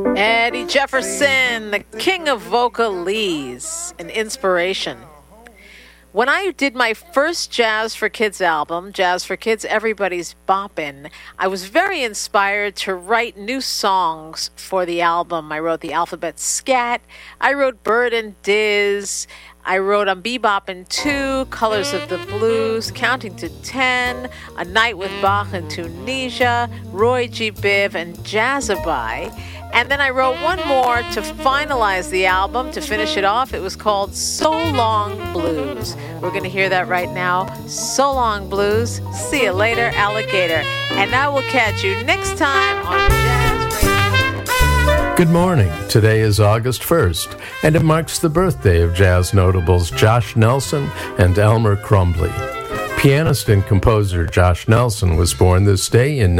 Eddie Jefferson, the king of vocalese, an inspiration. When I did my first Jazz for Kids album, Jazz for Kids, Everybody's Boppin', I was very inspired to write new songs for the album. I wrote the Alphabet Scat, I wrote Bird and Diz, I wrote On Beboppin' 2, Colors of the Blues, Counting to 10, A Night with Bach in Tunisia, Roy G. Biv, and Jazzaby. And then I wrote one more to finalize the album, to finish it off. It was called So Long Blues. We're going to hear that right now. So Long Blues. See you later, alligator. And I will catch you next time on Jazz Radio. Good morning. Today is August 1st, and it marks the birthday of jazz notables Josh Nelson and Elmer Crumbly. Pianist and composer Josh Nelson was born this day in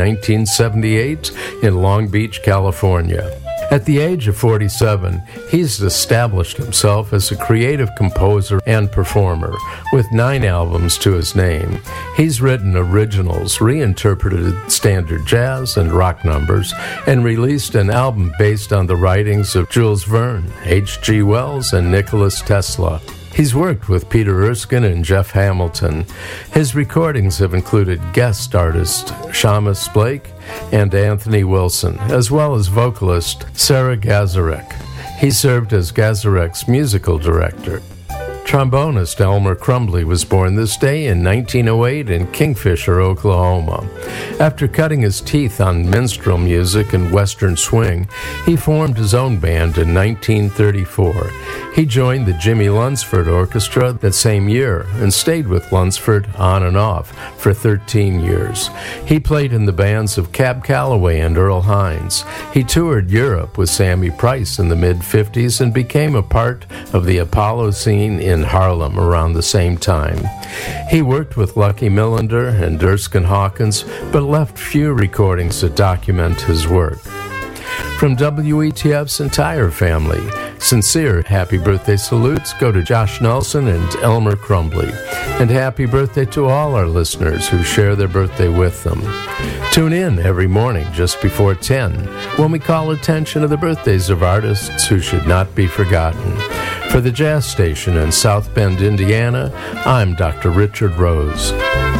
1978 in Long Beach, California. At the age of 47, he's established himself as a creative composer and performer, with 9 albums to his name. He's written originals, reinterpreted standard jazz and rock numbers, and released an album based on the writings of Jules Verne, H.G. Wells, and Nicholas Tesla. He's worked with Peter Erskine and Jeff Hamilton. His recordings have included guest artist Shamus Blake and Anthony Wilson, as well as vocalist Sarah Gazarek. He served as Gazarek's musical director. Trombonist Elmer Crumbly was born this day in 1908 in Kingfisher, Oklahoma. After cutting his teeth on minstrel music and Western swing, he formed his own band in 1934. He joined the Jimmy Lunsford Orchestra that same year and stayed with Lunsford on and off for 13 years. He played in the bands of Cab Calloway and Earl Hines. He toured Europe with Sammy Price in the mid-50s and became a part of the Apollo scene in Harlem around the same time. He worked with Lucky Millinder and Erskine Hawkins, but left few recordings to document his work. From WETF's entire family, sincere happy birthday salutes go to Josh Nelson and Elmer Crumbly, and happy birthday to all our listeners who share their birthday with them. Tune in every morning just before 10 when we call attention to the birthdays of artists who should not be forgotten. For the Jazz Station in South Bend, Indiana, I'm Dr. Richard Rose.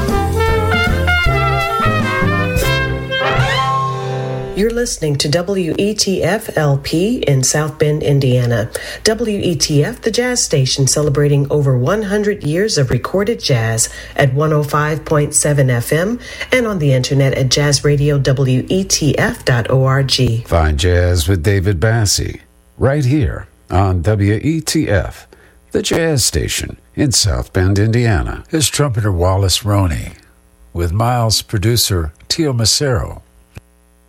You're listening to WETF LP in South Bend, Indiana. WETF, the jazz station celebrating over 100 years of recorded jazz at 105.7 FM and on the internet at jazzradiowetf.org. Find Jazz with David Bassie right here on WETF, the jazz station in South Bend, Indiana. Here's trumpeter Wallace Roney with Miles' producer Tio Macero.